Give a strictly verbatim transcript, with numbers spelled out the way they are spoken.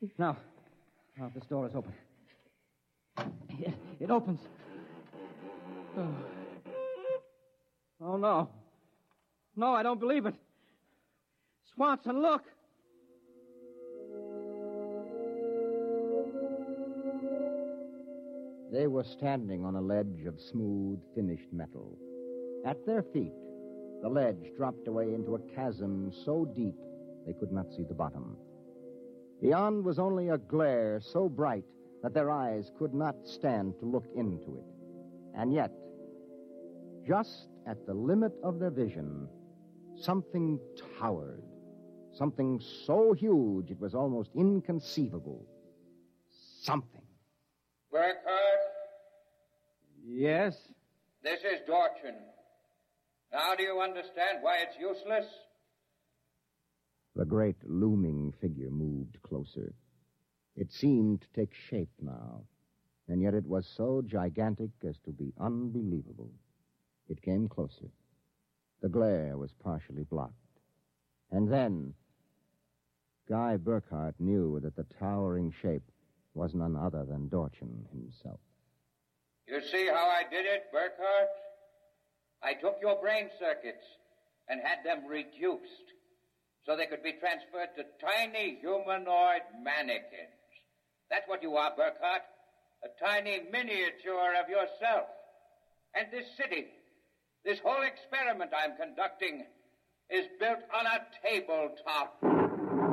Now, now this door is open. It, it opens. Oh. oh, no. No, I don't believe it. Swanson, look. They were standing on a ledge of smooth, finished metal. At their feet, the ledge dropped away into a chasm so deep they could not see the bottom. Beyond was only a glare so bright that their eyes could not stand to look into it. And yet, just at the limit of their vision, something towered. Something so huge it was almost inconceivable. Something. Burkhardt? Yes? This is Dorchin. Now do you understand why it's useless? The great looming figure moved closer. It seemed to take shape now, and yet it was so gigantic as to be unbelievable. It came closer. The glare was partially blocked. And then, Guy Burkhardt knew that the towering shape was none other than Dorchin himself. You see how I did it, Burkhardt? I took your brain circuits and had them reduced so they could be transferred to tiny humanoid mannequins. That's what you are, Burkhardt. A tiny miniature of yourself. And this city, this whole experiment I'm conducting, is built on a tabletop.